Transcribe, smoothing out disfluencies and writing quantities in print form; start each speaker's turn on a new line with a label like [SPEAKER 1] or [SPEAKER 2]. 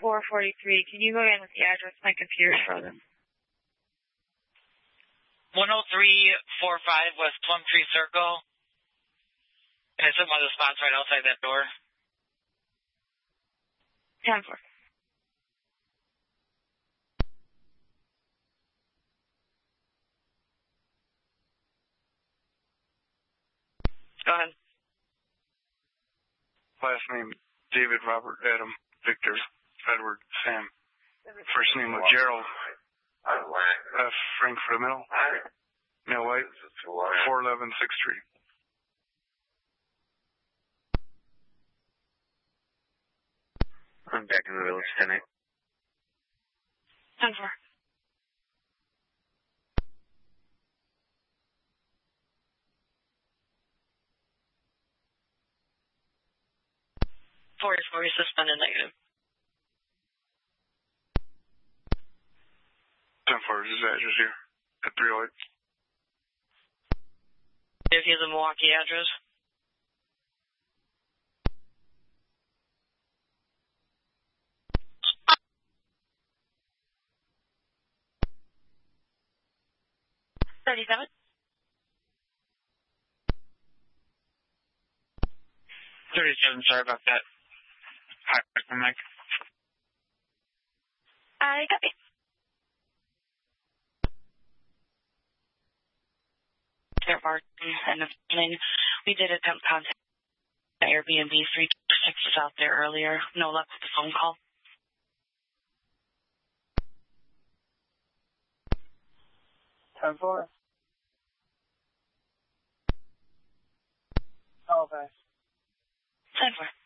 [SPEAKER 1] 443. Can you go in with the address? My computer's frozen.
[SPEAKER 2] 10345 West Plum Tree Circle. And it's in one of the spots right outside that door.
[SPEAKER 1] 10-4.
[SPEAKER 2] Go ahead.
[SPEAKER 3] Last name, David, Robert, Adam, Victor, Edward, Sam. First name was Gerald. Frank for the middle. Male white. 411 6th Street.
[SPEAKER 4] I'm back in the village tonight.
[SPEAKER 1] 10-4.
[SPEAKER 2] Suspended negative.
[SPEAKER 3] 10-4 is his address here at 308.
[SPEAKER 2] If he has a Milwaukee address. Sorry about that. Hi, Mike.
[SPEAKER 1] I got it. We did attempt contact the Airbnb 326 was out there earlier. No luck with the phone call.
[SPEAKER 5] $10-4. Oh, okay.
[SPEAKER 1] 10-4.